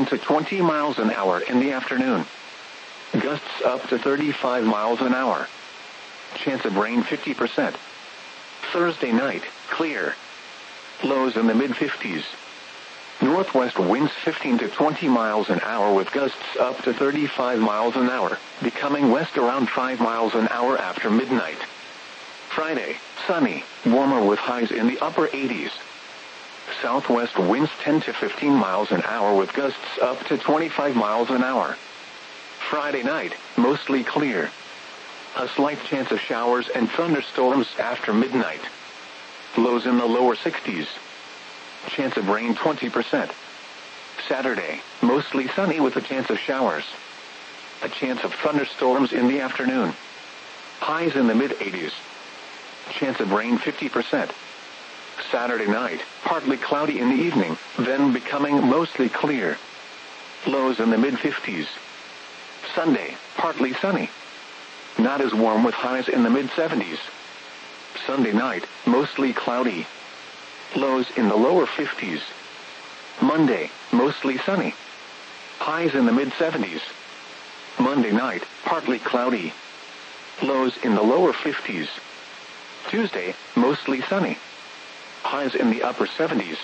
to 20 miles an hour in the afternoon. Gusts up to 35 miles an hour. Chance of rain 50%. Thursday night, clear. Lows in the mid-50s. Northwest winds 15 to 20 miles an hour with gusts up to 35 miles an hour, becoming west around 5 miles an hour after midnight. Friday, sunny, warmer with highs in the upper 80s. Southwest winds 10 to 15 miles an hour with gusts up to 25 miles an hour. Friday night, mostly clear. A slight chance of showers and thunderstorms after midnight. Lows in the lower 60s. Chance of rain 20%. Saturday, mostly sunny with a chance of showers. A chance of thunderstorms in the afternoon. Highs in the mid-80s. Chance of rain 50%. Saturday night, partly cloudy in the evening, then becoming mostly clear. Lows in the mid-50s. Sunday, partly sunny. Not as warm with highs in the mid-70s. Sunday night, mostly cloudy. Lows in the lower 50s. Monday, mostly sunny. Highs in the mid-70s. Monday night, partly cloudy. Lows in the lower 50s. Tuesday, mostly sunny. Highs in the upper 70s.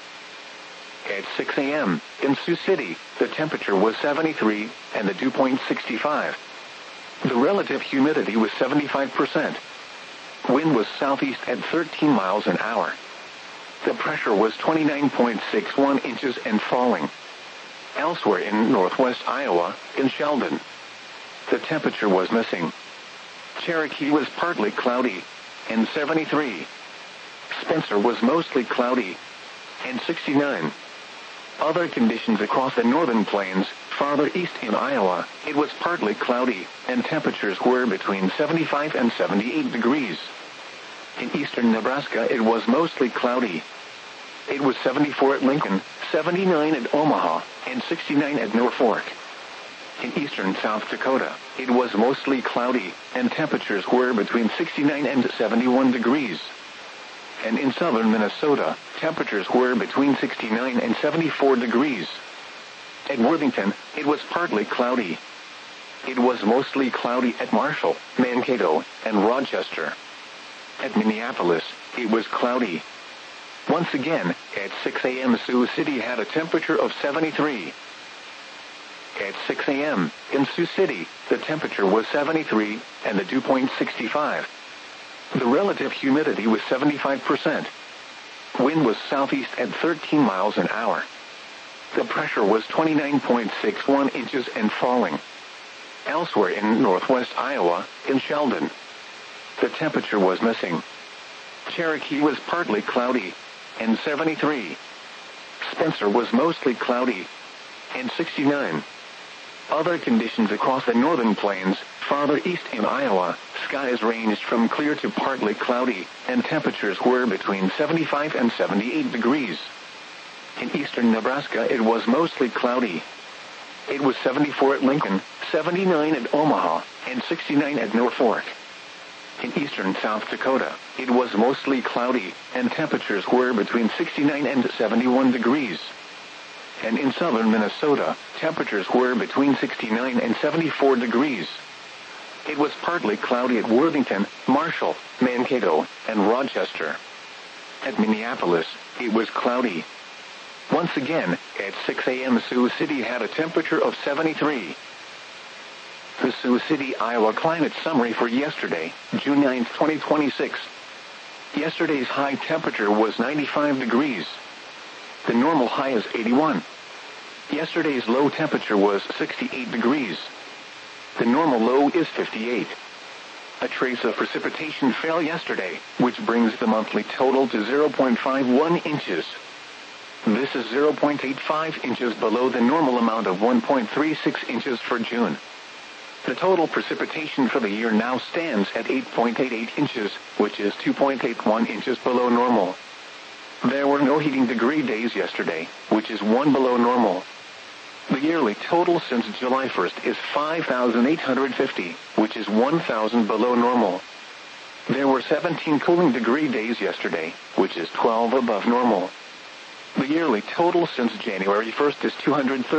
At 6 a.m., in Sioux City, the temperature was 73, and the dew point 65. The relative humidity was 75%. Wind was southeast at 13 miles an hour. The pressure was 29.61 inches and falling. Elsewhere in northwest Iowa, in Sheldon, the temperature was missing. Cherokee was partly cloudy, and 73. Spencer was mostly cloudy, and 69. Other conditions across the northern plains, farther east in Iowa, it was partly cloudy, and temperatures were between 75 and 78 degrees. In eastern Nebraska, it was mostly cloudy. It was 74 at Lincoln, 79 at Omaha, and 69 at Norfolk. In eastern South Dakota, it was mostly cloudy, and temperatures were between 69 and 71 degrees. And in southern Minnesota, temperatures were between 69 and 74 degrees. At Worthington, it was partly cloudy. It was mostly cloudy at Marshall, Mankato, and Rochester. At Minneapolis, it was cloudy. Once again, at 6 a.m. Sioux City had a temperature of 73. At 6 a.m., in Sioux City, the temperature was 73, and the dew point 65. The relative humidity was 75%. Wind was southeast at 13 miles an hour. The pressure was 29.61 inches and falling. Elsewhere in northwest Iowa, in Sheldon, the temperature was missing. Cherokee was partly cloudy, and 73. Spencer was mostly cloudy, and 69. Other conditions across the northern plains, farther east in Iowa, skies ranged from clear to partly cloudy, and temperatures were between 75 and 78 degrees. In eastern Nebraska, it was mostly cloudy. It was 74 at Lincoln, 79 at Omaha, and 69 at Norfolk. In eastern South Dakota, it was mostly cloudy, and temperatures were between 69 and 71 degrees. And in southern Minnesota, temperatures were between 69 and 74 degrees. It was partly cloudy at Worthington, Marshall, Mankato, and Rochester. At Minneapolis, it was cloudy. Once again, at 6 a.m. Sioux City had a temperature of 73. The Sioux City, Iowa climate summary for yesterday, June 9, 2026. Yesterday's high temperature was 95 degrees. The normal high is 81. Yesterday's low temperature was 68 degrees. The normal low is 58. A trace of precipitation fell yesterday, which brings the monthly total to 0.51 inches. This is 0.85 inches below the normal amount of 1.36 inches for June. The total precipitation for the year now stands at 8.88 inches, which is 2.81 inches below normal. There were no heating degree days yesterday, which is 1 below normal. The yearly total since July 1st is 5,850, which is 1,000 below normal. There were 17 cooling degree days yesterday, which is 12 above normal. The yearly total since January 1st is 230.